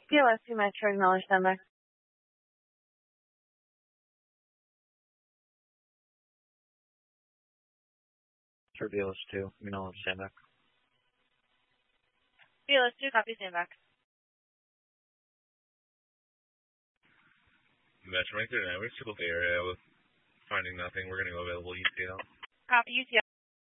PLS2 Metro, acknowledge standby. For PLS2, acknowledge standby. PLS2, copy standby. Metro 939, we're circled the area with finding nothing. We're going to go available UTL. Copy UTL.